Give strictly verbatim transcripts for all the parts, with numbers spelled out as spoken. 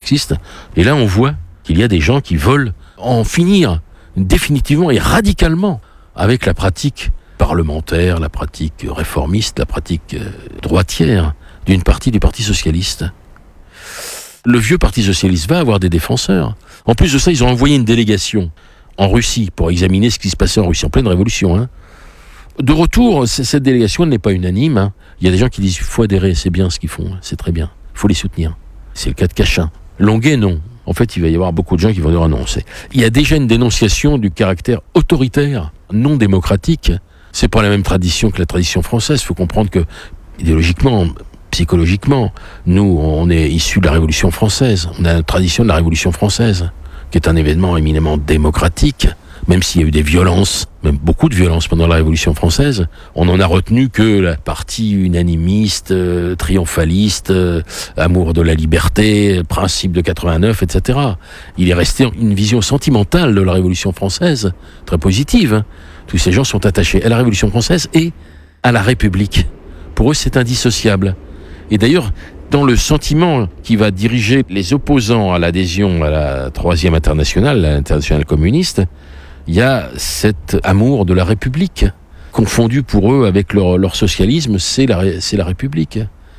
marxiste. Et là, on voit qu'il y a des gens qui veulent en finir définitivement et radicalement avec la pratique parlementaire, la pratique réformiste, la pratique droitière d'une partie du Parti socialiste. Le vieux Parti socialiste va avoir des défenseurs. En plus de ça, ils ont envoyé une délégation en Russie pour examiner ce qui se passait en Russie, en pleine révolution. Hein. De retour, cette délégation n'est pas unanime. Hein. Il y a des gens qui disent qu'il faut adhérer, c'est bien ce qu'ils font, c'est très bien, il faut les soutenir. C'est le cas de Cachin. Longuet, non. En fait, il va y avoir beaucoup de gens qui vont dire ah non. C'est... Il y a déjà une dénonciation du caractère autoritaire, non démocratique. C'est pas la même tradition que la tradition française. Il faut comprendre que, idéologiquement, psychologiquement, nous, on est issus de la Révolution française. On a une tradition de la Révolution française, qui est un événement éminemment démocratique, même s'il y a eu des violences, même beaucoup de violences pendant la Révolution française. On en a retenu que la partie unanimiste, euh, triomphaliste, euh, amour de la liberté, principe de quatre-vingt-neuf, et cetera. Il est resté une vision sentimentale de la Révolution française, très positive. Hein. Tous ces gens sont attachés à la Révolution française et à la République. Pour eux, c'est indissociable. Et d'ailleurs, dans le sentiment qui va diriger les opposants à l'adhésion à la Troisième Internationale, l'Internationale communiste, il y a cet amour de la République, confondu pour eux avec leur, leur socialisme, c'est la, c'est la République.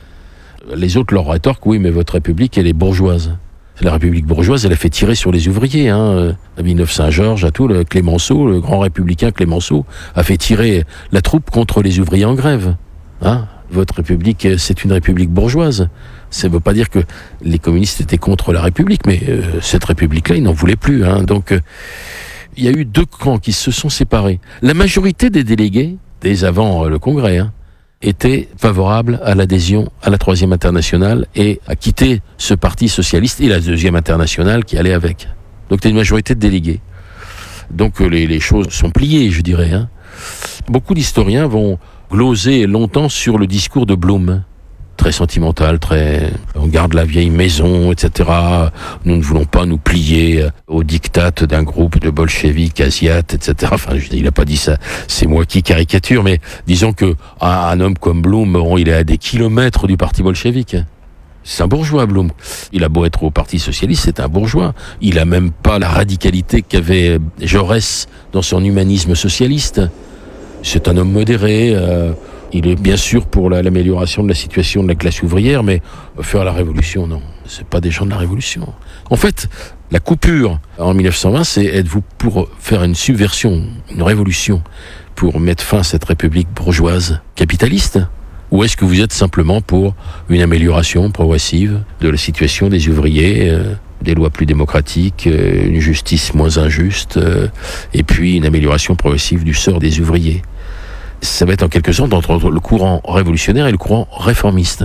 Les autres leur rétorquent, oui, mais votre République, elle est bourgeoise. La République bourgeoise, elle a fait tirer sur les ouvriers. Hein. À Villeneuve-Saint-Georges, à tout, le Clémenceau, le grand républicain Clémenceau, a fait tirer la troupe contre les ouvriers en grève. Hein. Votre République, c'est une République bourgeoise. Ça ne veut pas dire que les communistes étaient contre la République, mais euh, cette République-là, ils n'en voulaient plus. Hein. Donc, euh, il y a eu deux camps qui se sont séparés. La majorité des délégués, dès avant le Congrès, hein, étaient favorables à l'adhésion à la Troisième Internationale et à quitter ce parti socialiste et la Deuxième Internationale qui allait avec. Donc, il y a une majorité de délégués. Donc, les, les choses sont pliées, je dirais. Hein. Beaucoup d'historiens vont gloser longtemps sur le discours de Blum. Très sentimental, très... On garde la vieille maison, et cetera. Nous ne voulons pas nous plier au diktat d'un groupe de bolcheviks, asiates, et cetera. Enfin, il n'a pas dit ça, c'est moi qui caricature, mais disons que un homme comme Blum, bon, il est à des kilomètres du parti bolchevique. C'est un bourgeois, Blum. Il a beau être au Parti socialiste, c'est un bourgeois. Il a même pas la radicalité qu'avait Jaurès dans son humanisme socialiste. C'est un homme modéré, euh, il est bien sûr pour la, l'amélioration de la situation de la classe ouvrière, mais faire la révolution, non. C'est pas des gens de la révolution. En fait, la coupure en mille neuf cent vingt, c'est êtes-vous pour faire une subversion, une révolution, pour mettre fin à cette république bourgeoise capitaliste ? Ou est-ce que vous êtes simplement pour une amélioration progressive de la situation des ouvriers, euh, des lois plus démocratiques, euh, une justice moins injuste, euh, et puis une amélioration progressive du sort des ouvriers ? Ça va être en quelque sorte entre le courant révolutionnaire et le courant réformiste.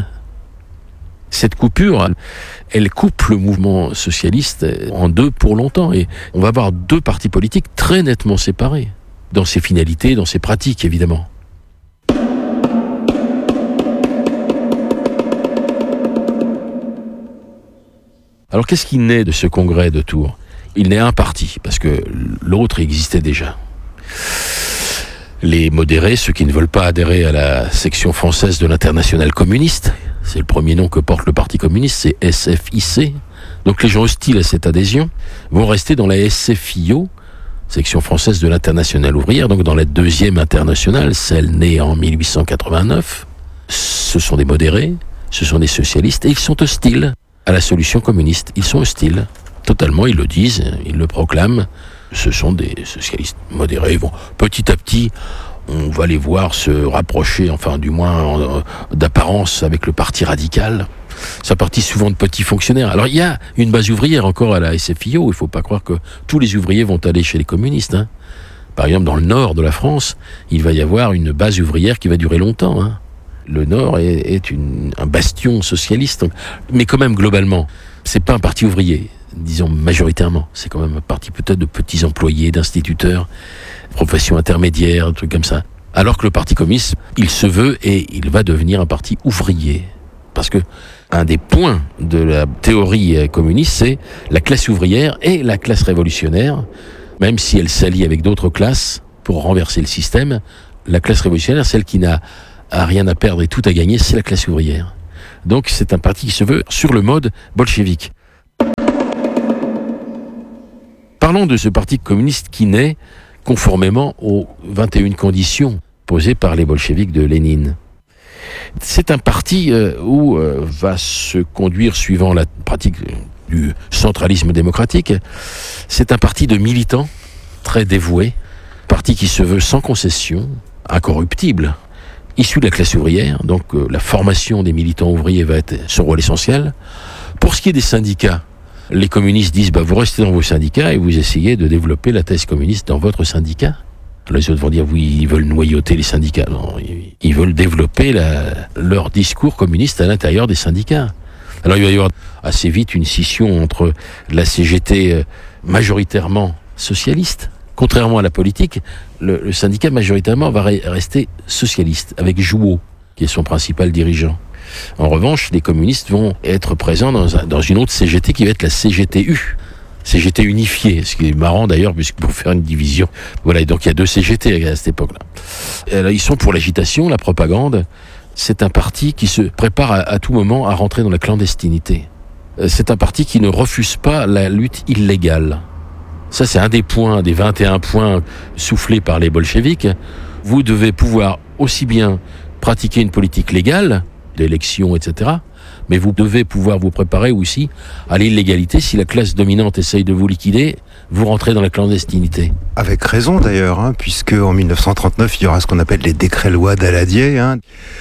Cette coupure, elle coupe le mouvement socialiste en deux pour longtemps, et on va avoir deux partis politiques très nettement séparés, dans ses finalités, dans ses pratiques évidemment. Alors qu'est-ce qui naît de ce congrès de Tours ? Il naît un parti, parce que l'autre existait déjà. Les modérés, ceux qui ne veulent pas adhérer à la section française de l'Internationale communiste, c'est le premier nom que porte le Parti communiste, c'est S F I C. Donc les gens hostiles à cette adhésion vont rester dans la S F I O, section française de l'Internationale ouvrière, donc dans la deuxième internationale, celle née en mille huit cent quatre-vingt-neuf. Ce sont des modérés, ce sont des socialistes, et ils sont hostiles à la solution communiste. Ils sont hostiles, totalement, ils le disent, ils le proclament. Ce sont des socialistes modérés. Bon, petit à petit, on va les voir se rapprocher, enfin du moins euh, d'apparence avec le parti radical. C'est un parti souvent de petits fonctionnaires. Alors il y a une base ouvrière encore à la S F I O, il ne faut pas croire que tous les ouvriers vont aller chez les communistes. Hein. Par exemple, dans le nord de la France, il va y avoir une base ouvrière qui va durer longtemps. Hein. Le Nord est, est une, un bastion socialiste, mais quand même globalement, c'est pas un parti ouvrier. Disons majoritairement, c'est quand même un parti peut-être de petits employés, d'instituteurs, professions intermédiaires, trucs comme ça. Alors que le Parti communiste, il se veut et il va devenir un parti ouvrier. Parce que un des points de la théorie communiste, c'est la classe ouvrière et la classe révolutionnaire, même si elle s'allie avec d'autres classes pour renverser le système, la classe révolutionnaire, celle qui n'a rien à perdre et tout à gagner, c'est la classe ouvrière. Donc c'est un parti qui se veut sur le mode bolchevique. Parlons de ce parti communiste qui naît conformément aux vingt et une conditions posées par les bolcheviks de Lénine. C'est un parti euh, où euh, va se conduire, suivant la pratique du centralisme démocratique, c'est un parti de militants très dévoués, parti qui se veut sans concession, incorruptible, issu de la classe ouvrière, donc euh, la formation des militants ouvriers va être son rôle essentiel. Pour ce qui est des syndicats, les communistes disent bah, vous restez dans vos syndicats et vous essayez de développer la thèse communiste dans votre syndicat. Les autres vont dire oui, ils veulent noyauter les syndicats. Non, ils veulent développer la, leur discours communiste à l'intérieur des syndicats. Alors il va y avoir assez vite une scission entre la C G T majoritairement socialiste. Contrairement à la politique, le, le syndicat majoritairement va re- rester socialiste, avec Jouot, qui est son principal dirigeant. En revanche, les communistes vont être présents dans, un, dans une autre C G T qui va être la C G T U. C G T unifiée, ce qui est marrant d'ailleurs, puisque pour faire une division, voilà, et donc il y a deux C G T à cette époque-là. Alors, ils sont pour l'agitation, la propagande. C'est un parti qui se prépare à, à tout moment à rentrer dans la clandestinité. C'est un parti qui ne refuse pas la lutte illégale. Ça, c'est un des points, des vingt et un points soufflés par les bolcheviks. Vous devez pouvoir aussi bien pratiquer une politique légale, d'élections, et cetera, mais vous devez pouvoir vous préparer aussi à l'illégalité. Si la classe dominante essaye de vous liquider, vous rentrez dans la clandestinité. Avec raison d'ailleurs, hein, puisque en mille neuf cent trente-neuf, il y aura ce qu'on appelle les décrets-lois d'Aladier, hein,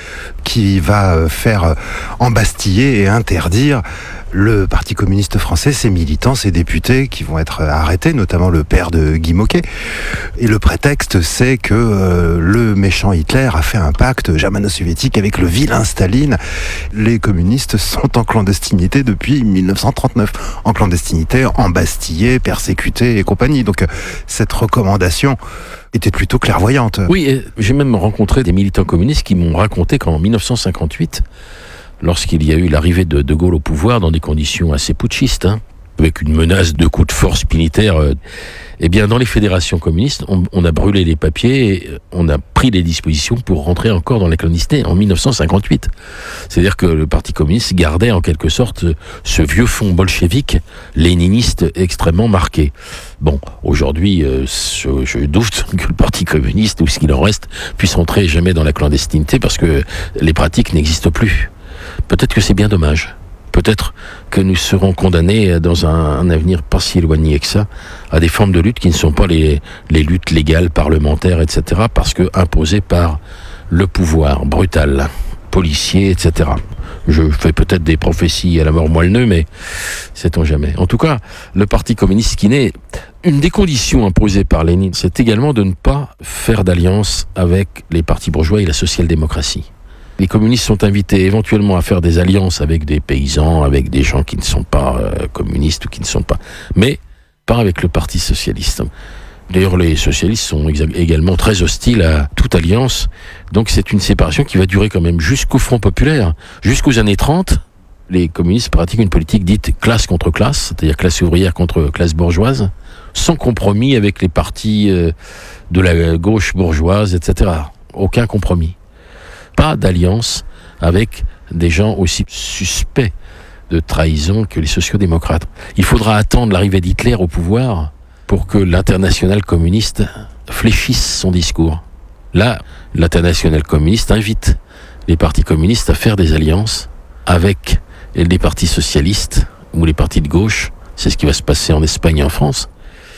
qui va faire embastiller et interdire le Parti communiste français, ses militants, ses députés qui vont être arrêtés, notamment le père de Guy Môquet. Et le prétexte, c'est que euh, le méchant Hitler a fait un pacte germano-soviétique avec le vilain Staline. Les communistes sont en clandestinité depuis mille neuf cent trente-neuf. En clandestinité, embastillés, persécutés et compagnie. Donc cette recommandation était plutôt clairvoyante. Oui, j'ai même rencontré des militants communistes qui m'ont raconté qu'en mille neuf cent cinquante-huit, lorsqu'il y a eu l'arrivée de De Gaulle au pouvoir dans des conditions assez putschistes, hein, avec une menace de coup de force militaire, euh, eh bien, dans les fédérations communistes, on, on a brûlé les papiers, et on a pris des dispositions pour rentrer encore dans la clandestinité en mille neuf cent cinquante-huit. C'est-à-dire que le Parti communiste gardait en quelque sorte ce vieux fond bolchevique, léniniste extrêmement marqué. Bon, aujourd'hui, euh, je, je doute que le Parti communiste, ou ce qu'il en reste, puisse rentrer jamais dans la clandestinité parce que les pratiques n'existent plus. Peut-être que c'est bien dommage. Peut-être que nous serons condamnés dans un, un avenir pas si éloigné que ça à des formes de lutte qui ne sont pas les, les luttes légales, parlementaires, et cetera, parce que imposées par le pouvoir brutal, policier, et cetera. Je fais peut-être des prophéties à la mort moelle-neu, mais sait-on jamais. En tout cas, le Parti communiste qui naît, une des conditions imposées par Lénine, c'est également de ne pas faire d'alliance avec les partis bourgeois et la social-démocratie. Les communistes sont invités éventuellement à faire des alliances avec des paysans, avec des gens qui ne sont pas euh, communistes ou qui ne sont pas... Mais pas avec le Parti socialiste. D'ailleurs, les socialistes sont exa- également très hostiles à toute alliance. Donc c'est une séparation qui va durer quand même jusqu'au Front populaire. Jusqu'aux années trente, les communistes pratiquent une politique dite classe contre classe, c'est-à-dire classe ouvrière contre classe bourgeoise, sans compromis avec les partis euh, de la gauche bourgeoise, et cetera. Aucun compromis. Pas d'alliance avec des gens aussi suspects de trahison que les sociodémocrates. Il faudra attendre l'arrivée d'Hitler au pouvoir pour que l'internationale communiste fléchisse son discours. Là, l'internationale communiste invite les partis communistes à faire des alliances avec les partis socialistes ou les partis de gauche. C'est ce qui va se passer en Espagne et en France.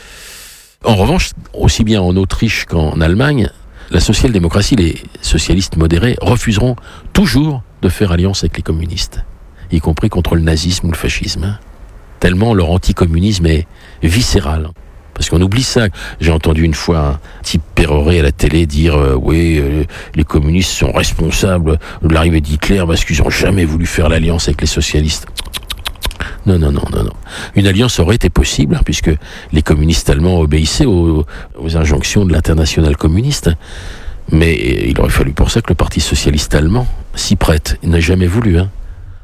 En revanche, aussi bien en Autriche qu'en Allemagne, la social-démocratie, les socialistes modérés, refuseront toujours de faire alliance avec les communistes, y compris contre le nazisme ou le fascisme. Tellement leur anticommunisme est viscéral. Parce qu'on oublie ça. J'ai entendu une fois un type péroré à la télé dire euh, « Oui, euh, les communistes sont responsables de l'arrivée d'Hitler parce qu'ils n'ont jamais voulu faire l'alliance avec les socialistes. » Non, non, non, non, non. Une alliance aurait été possible, hein, puisque les communistes allemands obéissaient aux, aux injonctions de l'internationale communiste. Mais il aurait fallu pour ça que le Parti socialiste allemand s'y prête. Il n'a jamais voulu. Hein.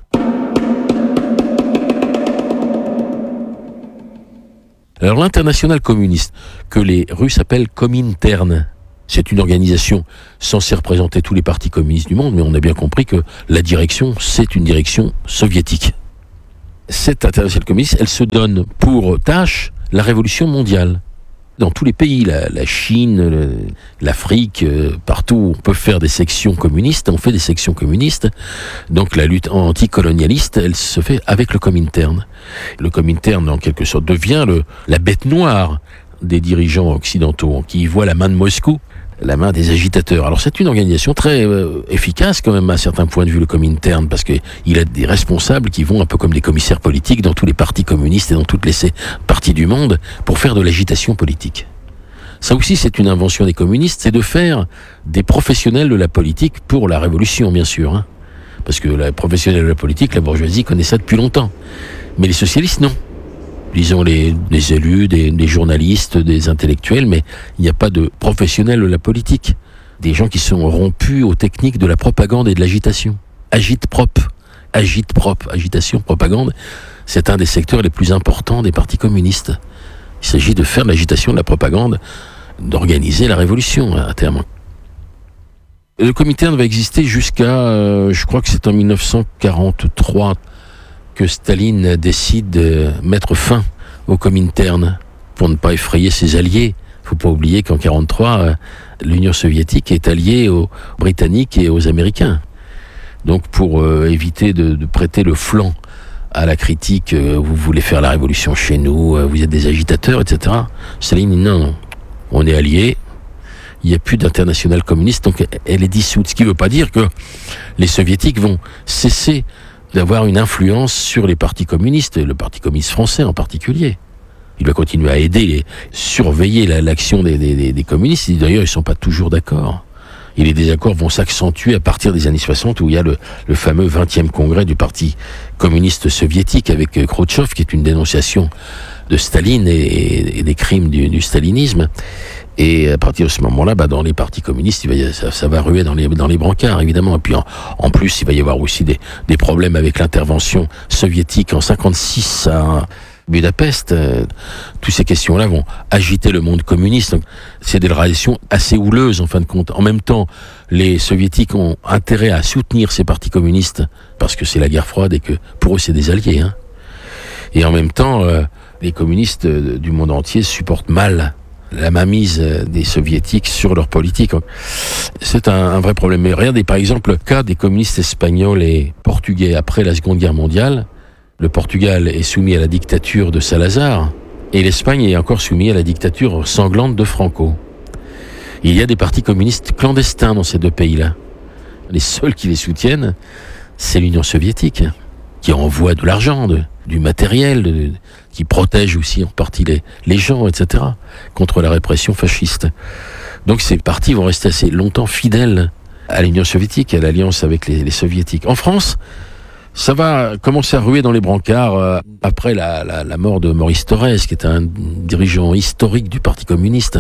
Alors l'internationale communiste, que les Russes appellent Komintern, c'est une organisation censée représenter tous les partis communistes du monde, mais on a bien compris que la direction, c'est une direction soviétique. Cette internationale communiste, elle se donne pour tâche la révolution mondiale. Dans tous les pays, la, la Chine, le, l'Afrique, euh, partout où on peut faire des sections communistes, on fait des sections communistes. Donc la lutte anticolonialiste, elle se fait avec le Comintern. Le Comintern, en quelque sorte, devient le, la bête noire des dirigeants occidentaux, qui voient la main de Moscou, la main des agitateurs. Alors c'est une organisation très euh, efficace quand même à certains points de vue, le Comintern, parce que il a des responsables qui vont un peu comme des commissaires politiques dans tous les partis communistes et dans toutes les parties du monde pour faire de l'agitation politique. Ça aussi c'est une invention des communistes, c'est de faire des professionnels de la politique pour la révolution bien sûr, hein. Parce que les professionnels de la politique, la bourgeoisie connaît ça depuis longtemps, mais les socialistes non. Disons les, les élus, des, des journalistes, des intellectuels, mais il n'y a pas de professionnels de la politique. Des gens qui sont rompus aux techniques de la propagande et de l'agitation. Agite-prop, agite-prop, agitation, propagande, c'est un des secteurs les plus importants des partis communistes. Il s'agit de faire de l'agitation, de la propagande, d'organiser la révolution à terme. Le Comintern va exister jusqu'à, euh, je crois que c'est en mille neuf cent quarante-trois, que Staline décide de mettre fin au Comintern pour ne pas effrayer ses alliés. Il ne faut pas oublier qu'en quarante-trois, l'Union soviétique est alliée aux Britanniques et aux Américains. Donc pour euh, éviter de, de prêter le flanc à la critique, euh, vous voulez faire la révolution chez nous, euh, vous êtes des agitateurs, et cetera. Staline dit non, non, on est alliés, il n'y a plus d'internationale communiste, donc elle est dissoute. Ce qui ne veut pas dire que les soviétiques vont cesser d'avoir une influence sur les partis communistes, et le Parti communiste français en particulier. Il va continuer à aider, les, surveiller la, l'action des, des, des communistes, et d'ailleurs ils ne sont pas toujours d'accord. Et les désaccords vont s'accentuer à partir des années soixante, où il y a le, le fameux vingtième congrès du Parti communiste soviétique avec Khrouchtchev, qui est une dénonciation de Staline et, et des crimes du, du stalinisme. Et à partir de ce moment-là, bah, dans les partis communistes, il va y avoir, ça, ça va ruer dans les, dans les brancards, évidemment. Et puis en, en plus, il va y avoir aussi des, des problèmes avec l'intervention soviétique en cinquante-six à Budapest. Euh, toutes ces questions-là vont agiter le monde communiste. Donc, c'est des relations assez houleuses, en fin de compte. En même temps, les soviétiques ont intérêt à soutenir ces partis communistes parce que c'est la guerre froide et que pour eux, c'est des alliés, hein. Et en même temps, euh, les communistes du monde entier supportent mal la mainmise des soviétiques sur leur politique. C'est un, un vrai problème. Mais regardez, par exemple, le cas des communistes espagnols et portugais après la Seconde Guerre mondiale. Le Portugal est soumis à la dictature de Salazar et l'Espagne est encore soumise à la dictature sanglante de Franco. Il y a des partis communistes clandestins dans ces deux pays-là. Les seuls qui les soutiennent, c'est l'Union soviétique, qui envoie de l'argent, de, du matériel, de, qui protège aussi en partie les, les gens, et cetera, contre la répression fasciste. Donc ces partis vont rester assez longtemps fidèles à l'Union soviétique, à l'alliance avec les, les soviétiques. En France, ça va commencer à ruer dans les brancards euh, après la, la, la mort de Maurice Thorez, qui est un dirigeant historique du Parti communiste.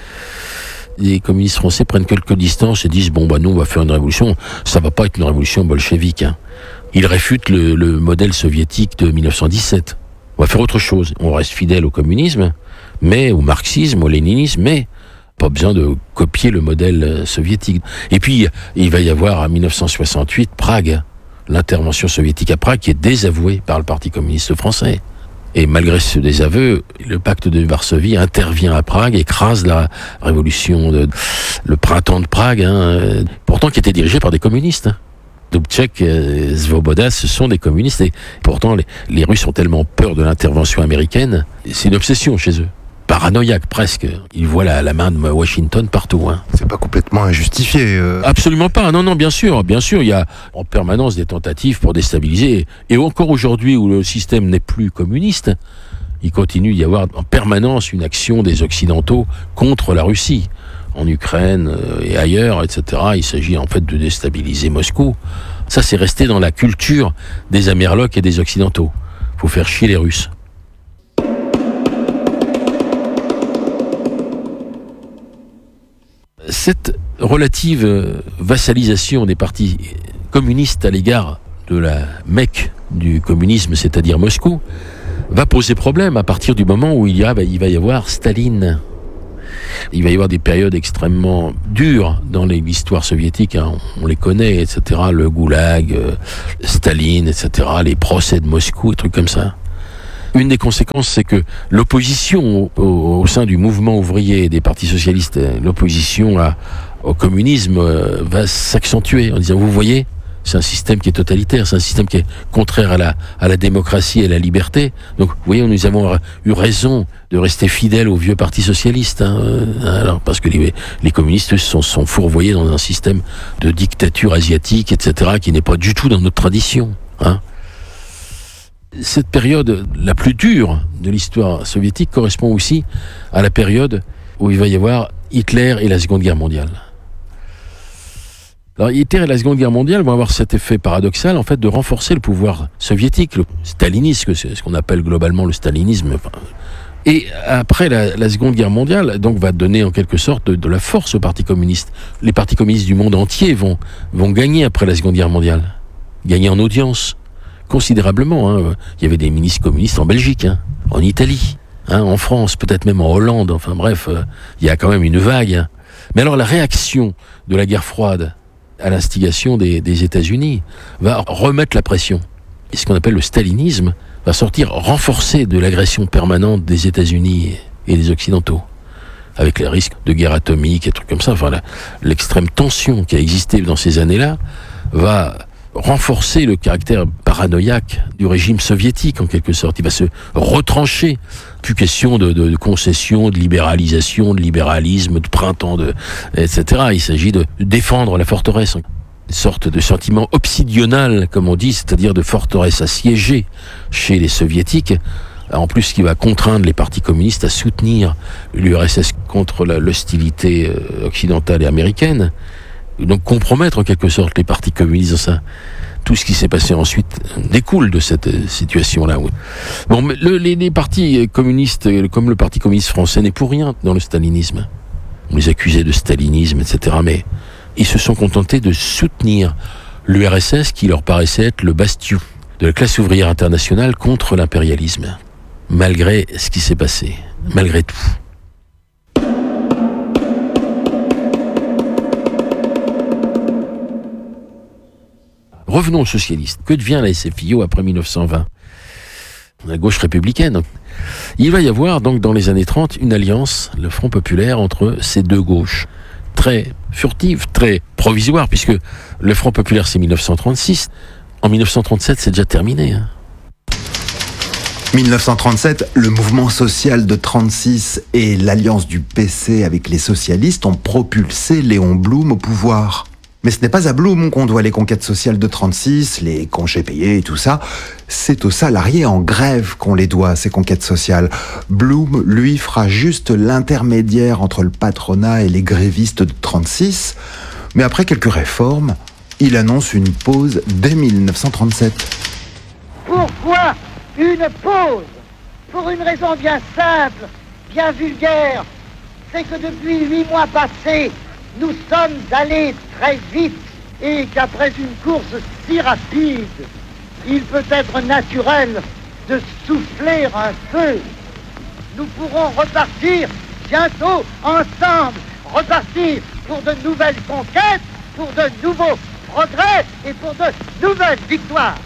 Les communistes français prennent quelques distances et disent « Bon, bah nous, on va faire une révolution. Ça va pas être une révolution bolchevique. Hein. » Ils réfutent le, le modèle soviétique de mille neuf cent dix-sept. On va faire autre chose. On reste fidèle au communisme, mais au marxisme, au léninisme, mais pas besoin de copier le modèle soviétique. Et puis, il va y avoir, en mille neuf cent soixante-huit, Prague. L'intervention soviétique à Prague qui est désavouée par le Parti communiste français. Et malgré ce désaveu, le pacte de Varsovie intervient à Prague, écrase la révolution, de, le printemps de Prague, hein, pourtant qui était dirigé par des communistes. Dubček, euh, Svoboda, ce sont des communistes. Et pourtant, les, les Russes ont tellement peur de l'intervention américaine, c'est une obsession chez eux. Paranoïaque presque. Ils voient la, la main de Washington partout. Hein. C'est pas complètement injustifié. Euh... Absolument pas. Non, non, bien sûr, bien sûr, il y a en permanence des tentatives pour déstabiliser. Et encore aujourd'hui, où le système n'est plus communiste, il continue d'y avoir en permanence une action des Occidentaux contre la Russie, en Ukraine et ailleurs, et cetera. Il s'agit en fait de déstabiliser Moscou. Ça, c'est resté dans la culture des Amerlocs et des Occidentaux. Faut faire chier les Russes. Cette relative vassalisation des partis communistes à l'égard de la Mecque du communisme, c'est-à-dire Moscou, va poser problème à partir du moment où il, y a, il va y avoir Staline. Il va y avoir des périodes extrêmement dures dans l'histoire soviétique, hein, on les connaît, et cetera. Le goulag, euh, Staline, et cetera. Les procès de Moscou, et trucs comme ça. Une des conséquences, c'est que l'opposition au, au, au sein du mouvement ouvrier et des partis socialistes, l'opposition à, au communisme euh, va s'accentuer en disant, vous voyez, c'est un système qui est totalitaire, c'est un système qui est contraire à la, à la démocratie et à la liberté. Donc, vous voyez, nous avons eu raison de rester fidèles au vieux parti socialiste, hein, alors, parce que les, les communistes sont, sont fourvoyés dans un système de dictature asiatique, et cetera, qui n'est pas du tout dans notre tradition, hein. Cette période la plus dure de l'histoire soviétique correspond aussi à la période où il va y avoir Hitler et la Seconde Guerre mondiale. Alors Hitler et la Seconde Guerre mondiale vont avoir cet effet paradoxal en fait de renforcer le pouvoir soviétique, le stalinisme, c'est ce qu'on appelle globalement le stalinisme. Et après la, la Seconde Guerre mondiale, donc va donner en quelque sorte de, de la force aux partis communistes. Les partis communistes du monde entier vont vont gagner après la Seconde Guerre mondiale, gagner en audience considérablement. Hein. Il y avait des ministres communistes en Belgique, hein, en Italie, hein, en France, peut-être même en Hollande. Enfin bref, euh, il y a quand même une vague. Hein. Mais alors la réaction de la guerre froide à l'instigation des, des États-Unis va remettre la pression. Et ce qu'on appelle le stalinisme va sortir renforcé de l'agression permanente des États-Unis et des Occidentaux, avec les risques de guerre atomique et trucs comme ça. Enfin, la, l'extrême tension qui a existé dans ces années-là va renforcer le caractère paranoïaque du régime soviétique, en quelque sorte. Il va se retrancher. Plus question de, de, de concession, de libéralisation, de libéralisme, de printemps, de, et cetera. Il s'agit de défendre la forteresse. Une sorte de sentiment obsidional, comme on dit, c'est-à-dire de forteresse assiégée chez les soviétiques. En plus, ce qui va contraindre les partis communistes à soutenir l'U R S S contre la, l'hostilité occidentale et américaine. Donc compromettre en quelque sorte les partis communistes dans ça. Tout ce qui s'est passé ensuite découle de cette situation-là. Bon, mais le, les, les partis communistes, comme le Parti communiste français, n'est pour rien dans le stalinisme. On les accusait de stalinisme, et cetera. Mais ils se sont contentés de soutenir l'U R S S qui leur paraissait être le bastion de la classe ouvrière internationale contre l'impérialisme. Malgré ce qui s'est passé. Malgré tout. Revenons aux socialistes. Que devient la S F I O après mille neuf cent vingt ? La gauche républicaine. Il va y avoir donc dans les années trente une alliance, le Front populaire, entre ces deux gauches. Très furtive, très provisoire, puisque le Front populaire c'est mille neuf cent trente-six. En mille neuf cent trente-sept c'est déjà terminé. Hein. mille neuf cent trente-sept, le mouvement social de trente-six et l'alliance du P C avec les socialistes ont propulsé Léon Blum au pouvoir. Mais ce n'est pas à Blum qu'on doit les conquêtes sociales de trente-six, les congés payés et tout ça. C'est aux salariés en grève qu'on les doit, ces conquêtes sociales. Blum, lui, fera juste l'intermédiaire entre le patronat et les grévistes de trente-six. Mais après quelques réformes, il annonce une pause dès mille neuf cent trente-sept. Pourquoi une pause ? Pour une raison bien simple, bien vulgaire. C'est que depuis huit mois passés, nous sommes allés très vite et qu'après une course si rapide, il peut être naturel de souffler un peu. Nous pourrons repartir bientôt ensemble, repartir pour de nouvelles conquêtes, pour de nouveaux progrès et pour de nouvelles victoires.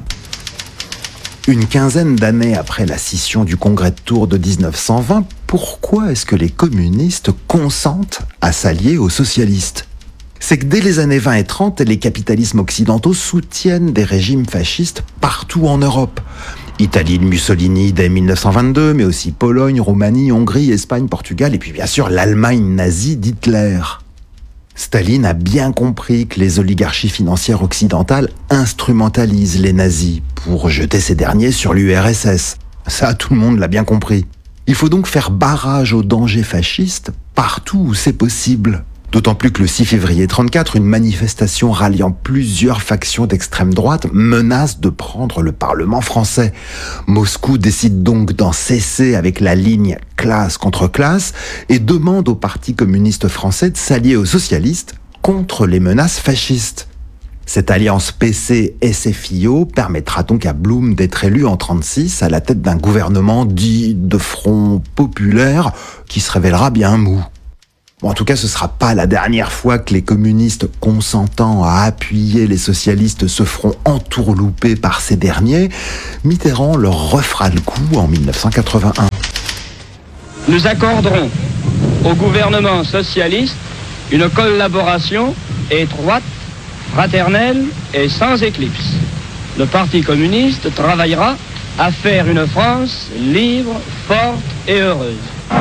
Une quinzaine d'années après la scission du Congrès de Tours de dix-neuf cent vingt, pourquoi est-ce que les communistes consentent à s'allier aux socialistes ? C'est que dès les années vingt et trente, les capitalismes occidentaux soutiennent des régimes fascistes partout en Europe. Italie de Mussolini dès mille neuf cent vingt-deux, mais aussi Pologne, Roumanie, Hongrie, Espagne, Portugal, et puis bien sûr l'Allemagne nazie d'Hitler. Staline a bien compris que les oligarchies financières occidentales instrumentalisent les nazis pour jeter ces derniers sur l'U R S S. Ça, tout le monde l'a bien compris. Il faut donc faire barrage aux dangers fascistes partout où c'est possible. D'autant plus que le six février trente-quatre, une manifestation ralliant plusieurs factions d'extrême droite menace de prendre le Parlement français. Moscou décide donc d'en cesser avec la ligne classe contre classe et demande au Parti communiste français de s'allier aux socialistes contre les menaces fascistes. Cette alliance P C S F I O permettra donc à Blum d'être élu en trente-six à la tête d'un gouvernement dit de front populaire qui se révélera bien mou. Bon, en tout cas, ce sera pas la dernière fois que les communistes consentant à appuyer les socialistes se feront entourlouper par ces derniers. Mitterrand leur refera le coup en mille neuf cent quatre-vingt-un. Nous accorderons au gouvernement socialiste une collaboration étroite, fraternelle et sans éclipse. Le Parti communiste travaillera à faire une France libre, forte et heureuse.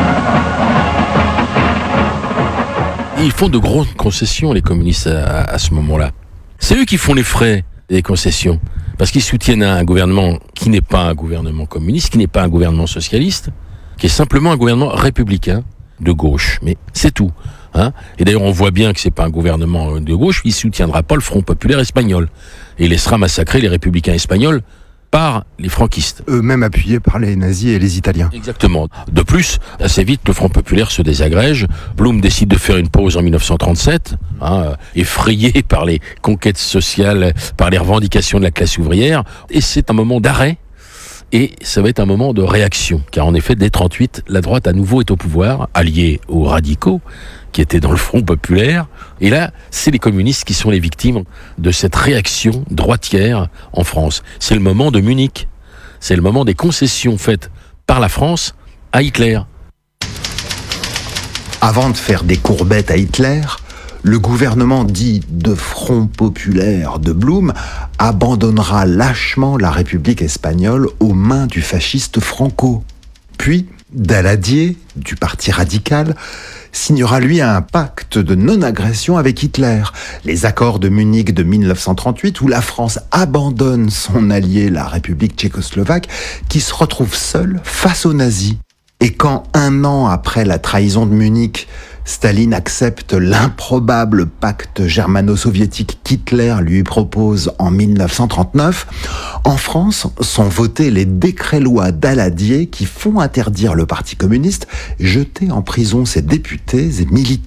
Ils font de grosses concessions, les communistes, à, à ce moment-là. C'est eux qui font les frais des concessions. Parce qu'ils soutiennent un gouvernement qui n'est pas un gouvernement communiste, qui n'est pas un gouvernement socialiste, qui est simplement un gouvernement républicain de gauche. Mais c'est tout. Hein, et d'ailleurs, on voit bien que c'est pas un gouvernement de gauche, il soutiendra pas le Front populaire espagnol. Et il laissera massacrer les républicains espagnols par les franquistes. Eux-mêmes appuyés par les nazis et les Italiens. Exactement. De plus, assez vite, le Front populaire se désagrège. Blum décide de faire une pause en mille neuf cent trente-sept, hein, effrayé par les conquêtes sociales, par les revendications de la classe ouvrière. Et c'est un moment d'arrêt. Et ça va être un moment de réaction. Car en effet, dès trente-huit, la droite à nouveau est au pouvoir, alliée aux radicaux, qui étaient dans le Front populaire. Et là, c'est les communistes qui sont les victimes de cette réaction droitière en France. C'est le moment de Munich. C'est le moment des concessions faites par la France à Hitler. Avant de faire des courbettes à Hitler, le gouvernement dit de Front populaire de Blum abandonnera lâchement la République espagnole aux mains du fasciste Franco. Puis, Daladier, du Parti radical, signera lui un pacte de non-agression avec Hitler, les accords de Munich de mille neuf cent trente-huit où la France abandonne son allié, la République tchécoslovaque, qui se retrouve seule face aux nazis. Et quand, un an après la trahison de Munich, Staline accepte l'improbable pacte germano-soviétique qu'Hitler lui propose en mille neuf cent trente-neuf, en France sont votés les décrets-lois Daladier qui font interdire le Parti communiste, jeter en prison ses députés et militants.